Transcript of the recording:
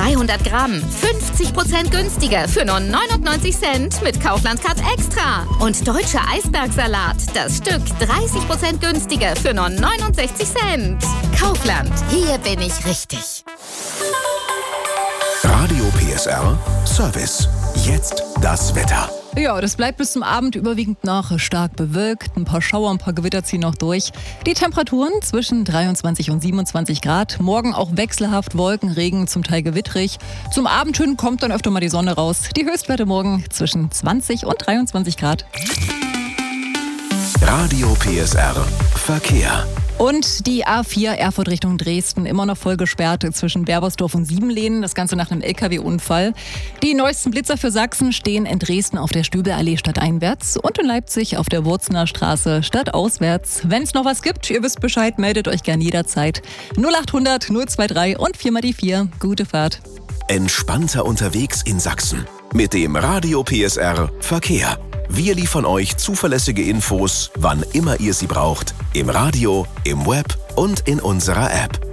200 Gramm 50% günstiger für nur 99 Cent mit Kaufland Card Extra. Und deutscher Eisbergsalat, das Stück 30% günstiger für nur 69 Cent. Kaufland, hier bin ich richtig. Radio PSR Service. Jetzt das Wetter. Ja, das bleibt bis zum Abend überwiegend noch stark bewölkt. Ein paar Schauer, ein paar Gewitter ziehen noch durch. Die Temperaturen zwischen 23 und 27 Grad. Morgen auch wechselhaft Wolken, Regen, zum Teil gewittrig. Zum Abend hin kommt dann öfter mal die Sonne raus. Die Höchstwerte morgen zwischen 20 und 23 Grad. Radio PSR Verkehr. Und die A4 Erfurt Richtung Dresden immer noch voll gesperrt zwischen Berbersdorf und Siebenlehnen. Das Ganze nach einem LKW-Unfall. Die neuesten Blitzer für Sachsen stehen in Dresden auf der Stübelallee stadteinwärts und in Leipzig auf der Wurzener Straße stadtauswärts. Wenn es noch was gibt, ihr wisst Bescheid, meldet euch gern jederzeit. 0800 023 und 4 mal die 4. Gute Fahrt. Entspannter unterwegs in Sachsen. Mit dem Radio PSR Verkehr. Wir liefern euch zuverlässige Infos, wann immer ihr sie braucht. Im Radio, im Web und in unserer App.